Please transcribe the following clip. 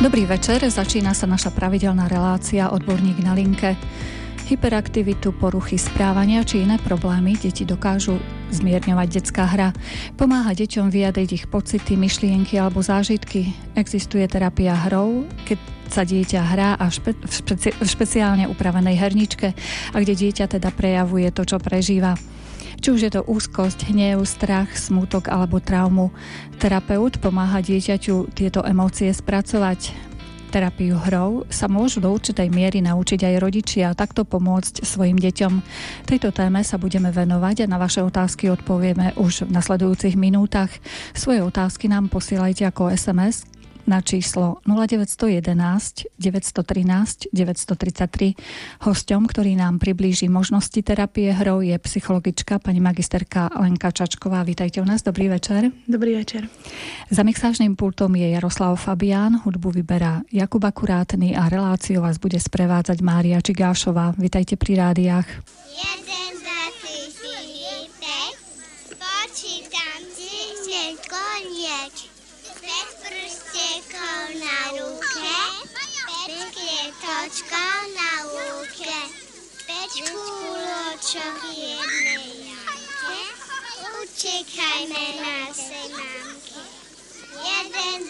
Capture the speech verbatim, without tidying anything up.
Dobrý večer, začína sa naša pravidelná relácia Odborník na linke. Hyperaktivitu, poruchy správania či iné problémy deti dokážu zmierňovať detská hra. Pomáha deťom vyjadriť ich pocity, myšlienky alebo zážitky. Existuje terapia hrou, keď sa dieťa hrá a špe- v, špeci- v špeciálne upravenej herničke a kde dieťa teda prejavuje to, čo prežíva. Či už je to úzkosť, hnev, strach, smútok alebo traumu. Terapeut pomáha dieťaťu tieto emócie spracovať. Terapiu hrou sa môžu do určitej miery naučiť aj rodičia a takto pomôcť svojim deťom. Tejto téme sa budeme venovať a na vaše otázky odpovieme už v nasledujúcich minútach. Svoje otázky nám posielajte ako es em es na číslo nula deväť jeden jedna, deväť jedna tri, deväť tri tri. Hosťom, ktorý nám priblíži možnosti terapie hrou, je psychologička pani magisterka Lenka Čačková. Vítajte u nás, dobrý večer. Dobrý večer. Za mixážnym pultom je Jaroslav Fabián, hudbu vyberá Jakub Akurátny a reláciu vás bude sprevádzať Mária Čigášová. Vítajte pri rádiách. Jeden, dva, tri, štyri, päť, počítam si, že koniec. Päť prstiekov na ruke, päť kvietočkov na lúke, päť kúločok jednej jamke, utekajme na senámke. Jeden,